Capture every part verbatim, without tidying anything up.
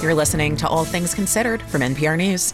You're listening to All Things Considered from N P R News.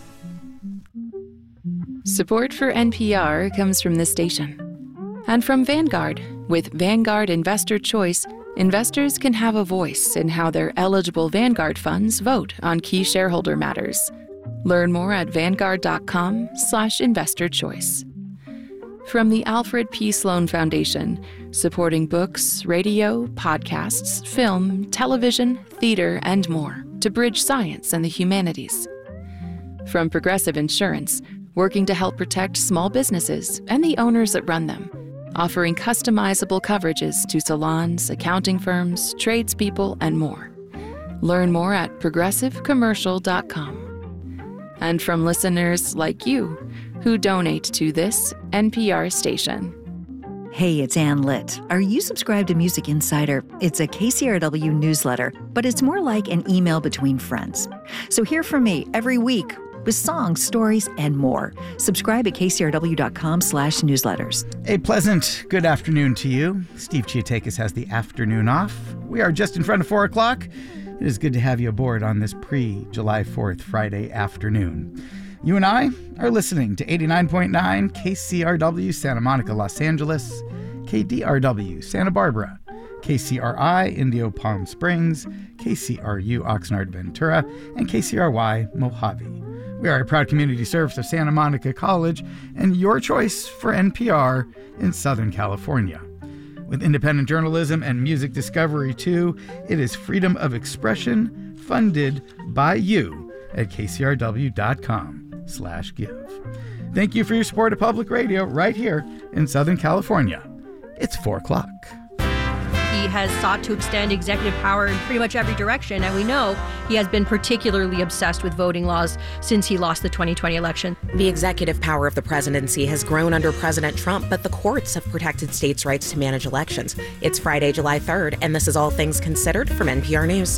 Support for N P R comes from this station. And from Vanguard. With Vanguard Investor Choice, investors can have a voice in how their eligible Vanguard funds vote on key shareholder matters. Learn more at vanguard.com slash investor choice. From the Alfred P. Sloan Foundation, supporting books, radio, podcasts, film, television, theater, and more to bridge science and the humanities. From Progressive Insurance, working to help protect small businesses and the owners that run them, offering customizable coverages to salons, accounting firms, tradespeople, and more. Learn more at progressive commercial dot com. And from listeners like you who donate to this N P R station. Hey, it's Ann Litt. Are you subscribed to Music Insider? It's a K C R W newsletter, but it's more like an email between friends. So hear from me every week with songs, stories, and more. Subscribe at kcrw.com slash newsletters. A pleasant good afternoon to you. Steve Chiatakis has the afternoon off. We are just in front of four o'clock. It is good to have you aboard on this pre-July fourth Friday afternoon. You and I are listening to eighty-nine point nine K C R W Santa Monica, Los Angeles, K D R W Santa Barbara, K C R I Indio Palm Springs, K C R U Oxnard Ventura, and K C R Y Mojave. We are a proud community service of Santa Monica College and your choice for N P R in Southern California. With independent journalism and music discovery, too, it is freedom of expression funded by you at kcrw.com slash give. Thank you for your support of public radio right here in Southern California. It's four o'clock. He has sought to extend executive power in pretty much every direction, and we know he has been particularly obsessed with voting laws since he lost the twenty twenty election. The executive power of the presidency has grown under President Trump, but the courts have protected states' rights to manage elections. It's Friday, July third, and this is All Things Considered from N P R News.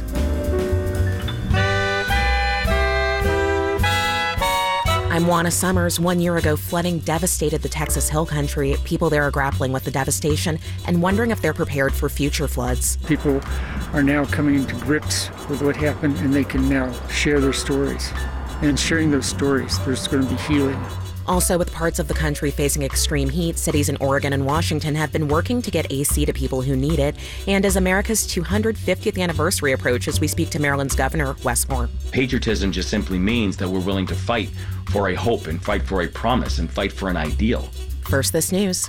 I'm Juana Summers. One year ago, flooding devastated the Texas Hill Country. People there are grappling with the devastation and wondering if they're prepared for future floods. People are now coming to grips with what happened, and they can now share their stories. And sharing those stories, there's going to be healing. Also, with parts of the country facing extreme heat, cities in Oregon and Washington have been working to get A C to people who need it. And as America's two hundred fiftieth anniversary approaches, we speak to Maryland's Governor Wes Moore. Patriotism just simply means that we're willing to fight for a hope and fight for a promise and fight for an ideal. First, this news.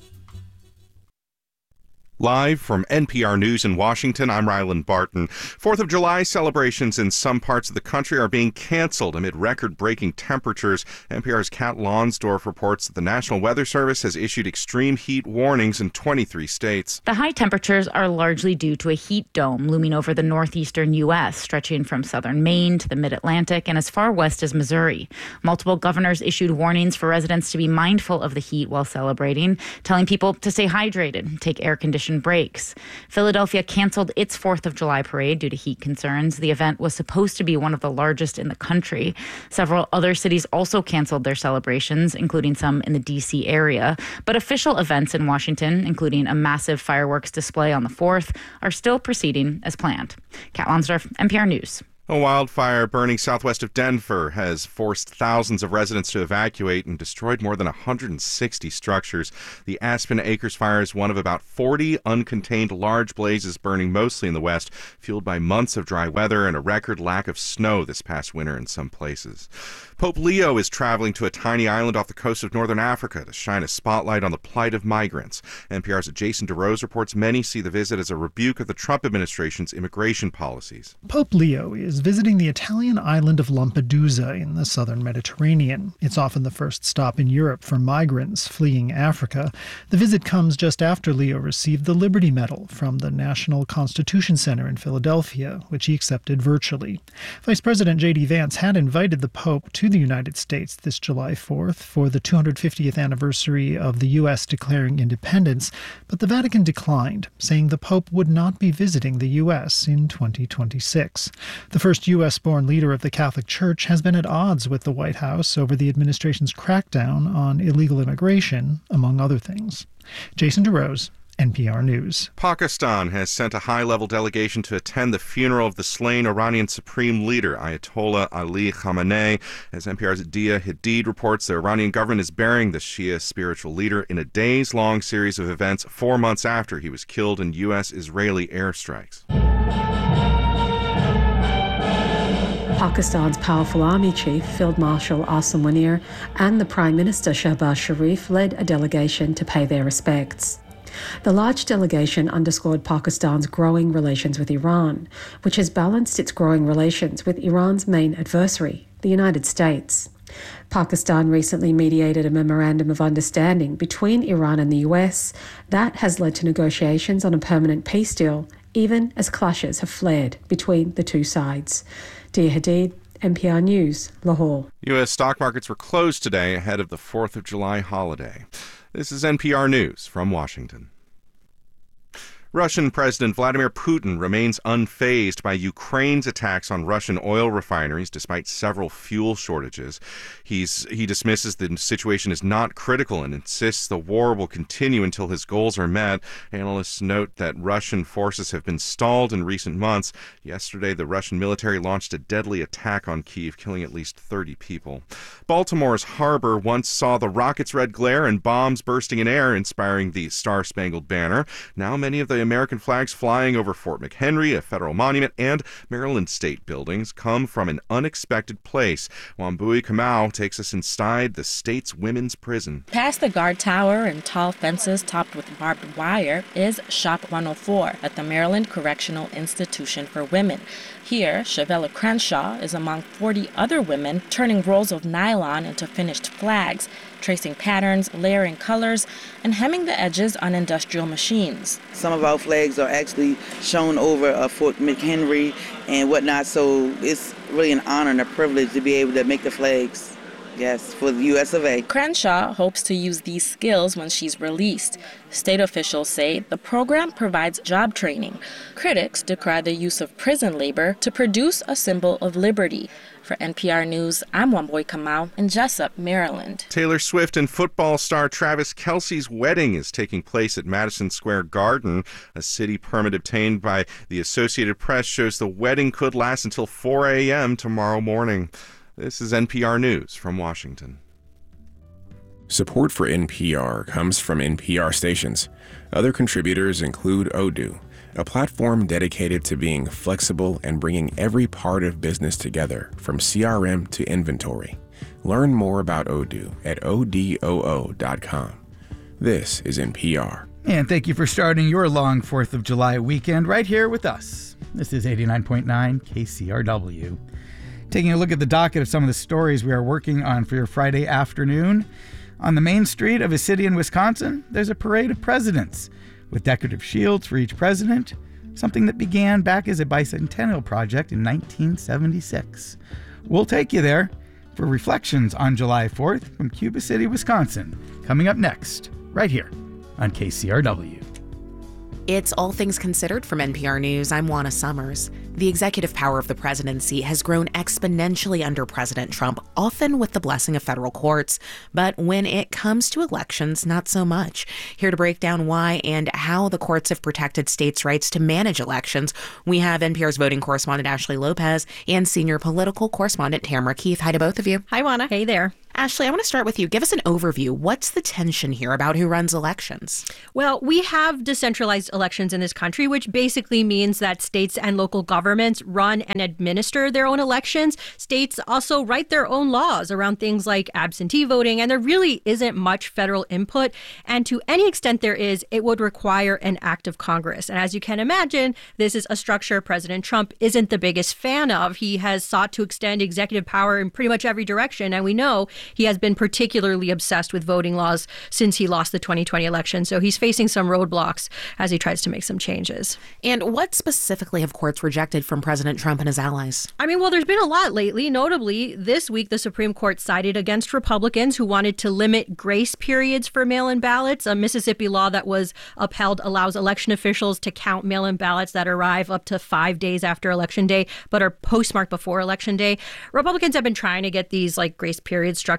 Live from N P R News in Washington, I'm Ryland Barton. Fourth of July celebrations in some parts of the country are being canceled amid record-breaking temperatures. N P R's Kat Lonsdorf reports that the National Weather Service has issued extreme heat warnings in twenty-three states. The high temperatures are largely due to a heat dome looming over the northeastern U S, stretching from southern Maine to the mid-Atlantic and as far west as Missouri. Multiple governors issued warnings for residents to be mindful of the heat while celebrating, telling people to stay hydrated, take air conditioning breaks. Philadelphia canceled its fourth of July parade due to heat concerns. The event was supposed to be one of the largest in the country. Several other cities also canceled their celebrations, including some in the D C area. But official events in Washington, including a massive fireworks display on the fourth, are still proceeding as planned. Kat Lonsdorf, N P R News. A wildfire burning southwest of Denver has forced thousands of residents to evacuate and destroyed more than one hundred sixty structures. The Aspen Acres fire is one of about forty uncontained large blazes burning mostly in the west, fueled by months of dry weather and a record lack of snow this past winter in some places. Pope Leo is traveling to a tiny island off the coast of northern Africa to shine a spotlight on the plight of migrants. N P R's Jason DeRose reports many see the visit as a rebuke of the Trump administration's immigration policies. Pope Leo is visiting the Italian island of Lampedusa in the southern Mediterranean. It's often the first stop in Europe for migrants fleeing Africa. The visit comes just after Leo received the Liberty Medal from the National Constitution Center in Philadelphia, which he accepted virtually. Vice President J D Vance had invited the Pope to the United States this July fourth for the two hundred fiftieth anniversary of the U S declaring independence, but the Vatican declined, saying the Pope would not be visiting the U S in twenty twenty-six. The first U S-born leader of the Catholic Church has been at odds with the White House over the administration's crackdown on illegal immigration, among other things. Jason DeRose, N P R News. Pakistan has sent a high-level delegation to attend the funeral of the slain Iranian Supreme Leader, Ayatollah Ali Khamenei. As N P R's Dia Hadid reports, the Iranian government is burying the Shia spiritual leader in a days-long series of events four months after he was killed in U S-Israeli airstrikes. Pakistan's powerful army chief, Field Marshal Asim Munir, and the Prime Minister Shehbaz Sharif led a delegation to pay their respects. The large delegation underscored Pakistan's growing relations with Iran, which has balanced its growing relations with Iran's main adversary, the United States. Pakistan recently mediated a memorandum of understanding between Iran and the U S that has led to negotiations on a permanent peace deal, even as clashes have flared between the two sides. Dia Hadid, N P R News, Lahore. U S stock markets were closed today ahead of the fourth of July holiday. This is N P R News from Washington. Russian President Vladimir Putin remains unfazed by Ukraine's attacks on Russian oil refineries despite several fuel shortages. He's, he dismisses the situation as not critical and insists the war will continue until his goals are met. Analysts note that Russian forces have been stalled in recent months. Yesterday, the Russian military launched a deadly attack on Kyiv, killing at least thirty people. Baltimore's harbor once saw the rocket's red glare and bombs bursting in air, inspiring the Star-Spangled Banner. Now many of the American flags flying over Fort McHenry, a federal monument, and Maryland state buildings come from an unexpected place. Wambui Kamau takes us inside the state's women's prison. Past the guard tower and tall fences topped with barbed wire is Shop one oh four at the Maryland Correctional Institution for Women. Here, Shavella Crenshaw is among forty other women turning rolls of nylon into finished flags, tracing patterns, layering colors, and hemming the edges on industrial machines. Some of our flags are actually shown over uh, Fort McHenry and whatnot, so it's really an honor and a privilege to be able to make the flags. Yes, for the U S of A. Crenshaw hopes to use these skills when she's released. State officials say the program provides job training. Critics decry the use of prison labor to produce a symbol of liberty. For N P R News, I'm Wambui Kamau in Jessup, Maryland. Taylor Swift and football star Travis Kelce's wedding is taking place at Madison Square Garden. A city permit obtained by the Associated Press shows the wedding could last until four a.m. tomorrow morning. This is N P R News from Washington. Support for N P R comes from N P R stations. Other contributors include Odoo, a platform dedicated to being flexible and bringing every part of business together, from C R M to inventory. Learn more about Odoo at odoo dot com. This is N P R. And thank you for starting your long fourth of July weekend right here with us. This is eighty-nine point nine K C R W. Taking a look at the docket of some of the stories we are working on for your Friday afternoon. On the main street of a city in Wisconsin, there's a parade of presidents with decorative shields for each president, something that began back as a bicentennial project in nineteen seventy-six. We'll take you there for reflections on July fourth from Cuba City, Wisconsin, coming up next, right here on K C R W. It's All Things Considered from N P R News. I'm Juana Summers. The executive power of the presidency has grown exponentially under President Trump, often with the blessing of federal courts. But when it comes to elections, not so much. Here to break down why and how the courts have protected states' rights to manage elections, we have N P R's voting correspondent Ashley Lopez and senior political correspondent Tamara Keith. Hi to both of you. Hi, Juana. Hey there. Ashley, I want to start with you. Give us an overview. What's the tension here about who runs elections? Well, we have decentralized elections in this country, which basically means that states and local governments run and administer their own elections. States also write their own laws around things like absentee voting, and there really isn't much federal input. And to any extent there is, it would require an act of Congress. And as you can imagine, this is a structure President Trump isn't the biggest fan of. He has sought to extend executive power in pretty much every direction, and we know he has been particularly obsessed with voting laws since he lost the twenty twenty election. So he's facing some roadblocks as he tries to make some changes. And what specifically have courts rejected from President Trump and his allies? I mean, well, there's been a lot lately. Notably, this week, the Supreme Court sided against Republicans who wanted to limit grace periods for mail-in ballots. A Mississippi law that was upheld allows election officials to count mail-in ballots that arrive up to five days after Election Day, but are postmarked before Election Day. Republicans have been trying to get these like grace periods struck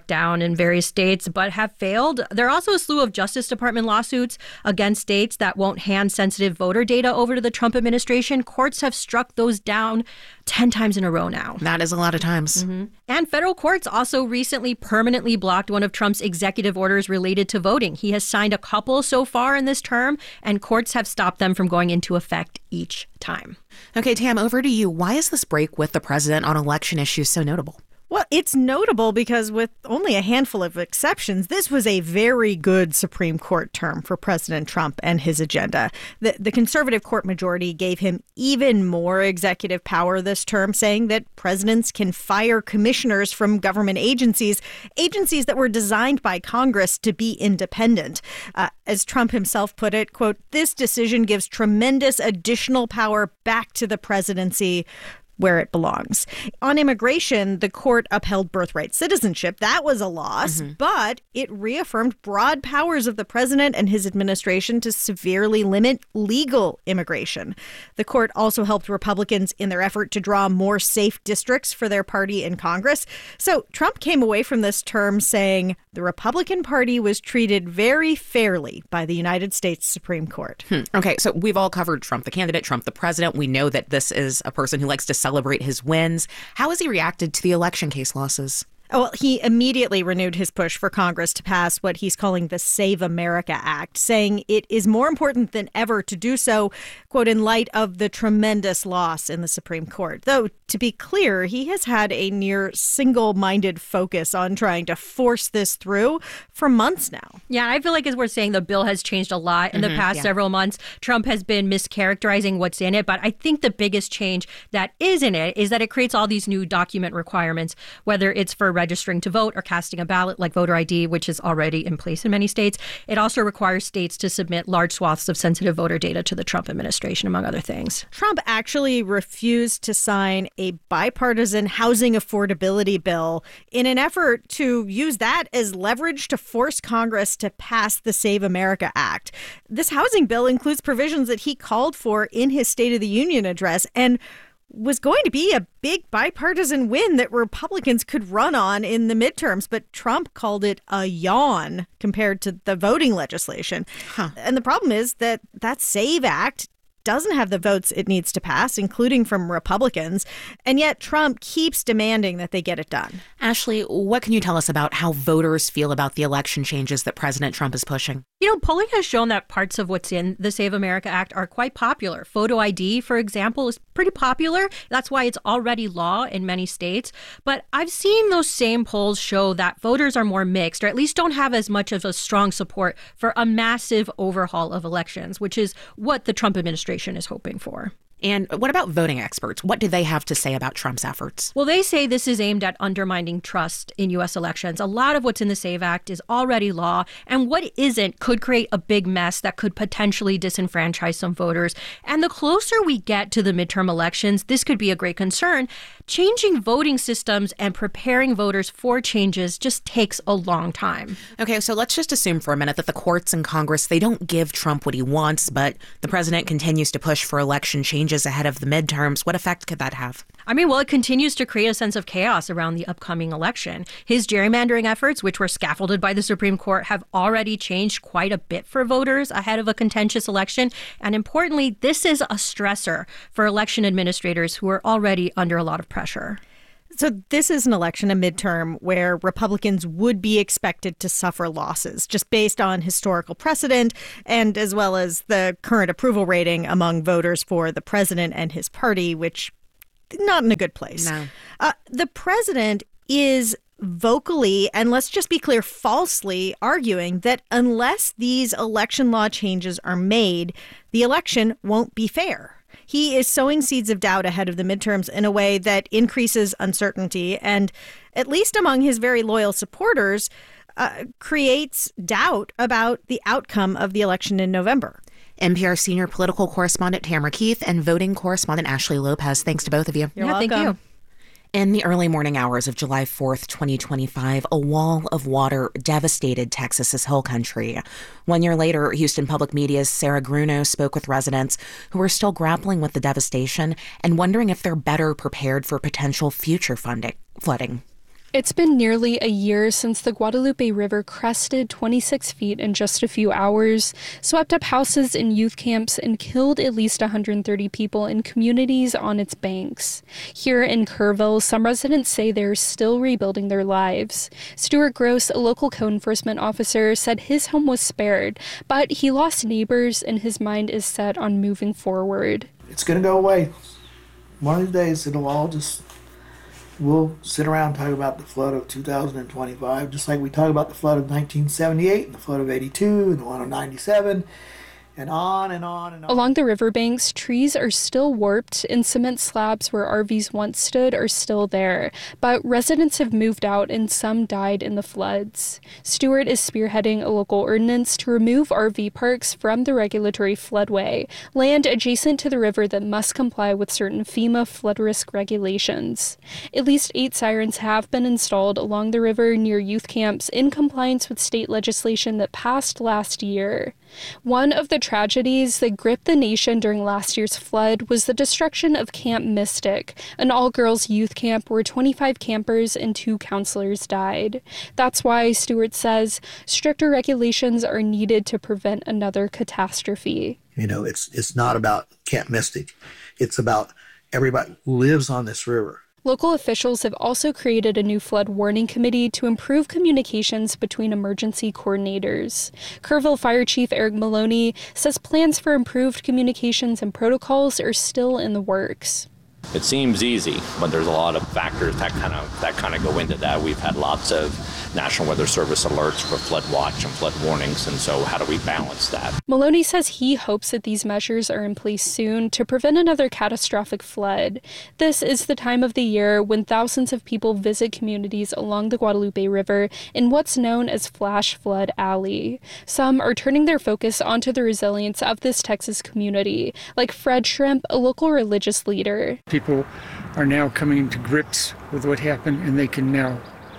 struck down in various states but have failed. There are also a slew of Justice Department lawsuits against states that won't hand sensitive voter data over to the Trump administration. Courts have struck those down ten times in a row now. That is a lot of times. Mm-hmm. And federal courts also recently permanently blocked one of Trump's executive orders related to voting. He has signed a couple so far in this term, and courts have stopped them from going into effect each time. Okay, Tam, over to you. Why is this break with the president on election issues so notable? Well, it's notable because with only a handful of exceptions, this was a very good Supreme Court term for President Trump and his agenda. The, the conservative court majority gave him even more executive power this term, saying that presidents can fire commissioners from government agencies, agencies that were designed by Congress to be independent. Uh, as Trump himself put it, quote, "This decision gives tremendous additional power back to the presidency, where it belongs." On immigration, the court upheld birthright citizenship. That was a loss, mm-hmm. but it reaffirmed broad powers of the president and his administration to severely limit legal immigration. The court also helped Republicans in their effort to draw more safe districts for their party in Congress. So Trump came away from this term saying the Republican Party was treated very fairly by the United States Supreme Court. Hmm. Okay, so we've all covered Trump the candidate, Trump the president. We know that this is a person who likes to celebrate his wins. How has he reacted to the election case losses? Well, he immediately renewed his push for Congress to pass what he's calling the Save America Act, saying it is more important than ever to do so, quote, in light of the tremendous loss in the Supreme Court. Though, to be clear, he has had a near single-minded focus on trying to force this through for months now. Yeah, I feel like as we're saying, the bill has changed a lot in mm-hmm, the past yeah. several months. Trump has been mischaracterizing what's in it, but I think the biggest change that is in it is that it creates all these new document requirements, whether it's for registering to vote or casting a ballot like voter I D, which is already in place in many states. It also requires states to submit large swaths of sensitive voter data to the Trump administration, among other things. Trump actually refused to sign a bipartisan housing affordability bill in an effort to use that as leverage to force Congress to pass the Save America Act. This housing bill includes provisions that he called for in his State of the Union address and was going to be a big bipartisan win that Republicans could run on in the midterms, but Trump called it a yawn compared to the voting legislation. Huh. And the problem is that that SAVE Act doesn't have the votes it needs to pass, including from Republicans, and yet Trump keeps demanding that they get it done. Ashley, what can you tell us about how voters feel about the election changes that President Trump is pushing? You know, polling has shown that parts of what's in the Save America Act are quite popular. Photo I D, for example, is pretty popular. That's why it's already law in many states. But I've seen those same polls show that voters are more mixed, or at least don't have as much of a strong support for a massive overhaul of elections, which is what the Trump administration is hoping for. And what about voting experts? What do they have to say about Trump's efforts? Well, they say this is aimed at undermining trust in U S elections. A lot of what's in the SAVE Act is already law, and what isn't could create a big mess that could potentially disenfranchise some voters. And the closer we get to the midterm elections, this could be a great concern. Changing voting systems and preparing voters for changes just takes a long time. Okay, so let's just assume for a minute that the courts and Congress, they don't give Trump what he wants, but the president continues to push for election changes ahead of the midterms. What effect could that have? I mean, well, it continues to create a sense of chaos around the upcoming election. His gerrymandering efforts, which were scaffolded by the Supreme Court, have already changed quite a bit for voters ahead of a contentious election. And importantly, this is a stressor for election administrators who are already under a lot of pressure. So this is an election, a midterm, where Republicans would be expected to suffer losses just based on historical precedent and as well as the current approval rating among voters for the president and his party, which not in a good place. No. Uh, the president is vocally, and let's just be clear, falsely arguing that unless these election law changes are made, the election won't be fair. He is sowing seeds of doubt ahead of the midterms in a way that increases uncertainty and, at least among his very loyal supporters, uh, creates doubt about the outcome of the election in November. N P R senior political correspondent Tamara Keith and voting correspondent Ashley Lopez. Thanks to both of you. You're yeah, welcome. Thank you. In the early morning hours of July fourth, twenty twenty-five, a wall of water devastated Texas's hill country. One year later, Houston Public Media's Sarah Grunow spoke with residents who are still grappling with the devastation and wondering if they're better prepared for potential future funding, flooding. It's been nearly a year since the Guadalupe River crested twenty-six feet in just a few hours, swept up houses and youth camps, and killed at least one hundred thirty people in communities on its banks. Here in Kerrville, some residents say they're still rebuilding their lives. Stuart Gross, a local code enforcement officer, said his home was spared, but he lost neighbors and his mind is set on moving forward. It's going to go away. One of these days, it'll all just... We'll sit around and talk about the flood of two thousand twenty-five, just like we talk about the flood of nineteen seventy-eight, and the flood of eighty-two, and the one of ninety-seven, and on and on and on. Along the riverbanks, trees are still warped, and cement slabs where R Vs once stood are still there. But residents have moved out, and some died in the floods. Stuart is spearheading a local ordinance to remove R V parks from the regulatory floodway, land adjacent to the river that must comply with certain FEMA flood risk regulations. At least eight sirens have been installed along the river near youth camps in compliance with state legislation that passed last year. One of the tragedies that gripped the nation during last year's flood was the destruction of Camp Mystic, an all-girls youth camp where twenty-five campers and two counselors died. That's why, Stewart says, stricter regulations are needed to prevent another catastrophe. You know, it's it's not about Camp Mystic. It's about everybody who lives on this river. Local officials have also created a new flood warning committee to improve communications between emergency coordinators. Kerrville Fire Chief Eric Maloney says plans for improved communications and protocols are still in the works. It seems easy, but there's a lot of factors that kind of that kind of go into that. We've had lots of National Weather Service alerts for flood watch and flood warnings, and so how do we balance that? Maloney says he hopes that these measures are in place soon to prevent another catastrophic flood. This is the time of the year when thousands of people visit communities along the Guadalupe River in what's known as Flash Flood Alley. Some are turning their focus onto the resilience of this Texas community, like Fred Shrimp, a local religious leader. People are now coming to grips with what happened, and they can now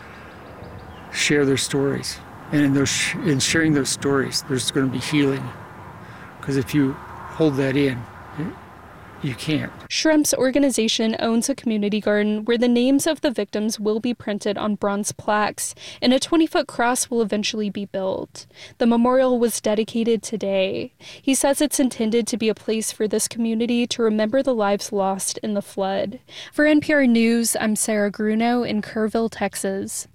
share their stories. And in, those, in sharing those stories, there's going to be healing. Because if you hold that in, you can't. Shrimp's organization owns a community garden where the names of the victims will be printed on bronze plaques, and a twenty-foot cross will eventually be built. The memorial was dedicated today. He says it's intended to be a place for this community to remember the lives lost in the flood. For N P R News, I'm Sarah Grunow in Kerrville, Texas.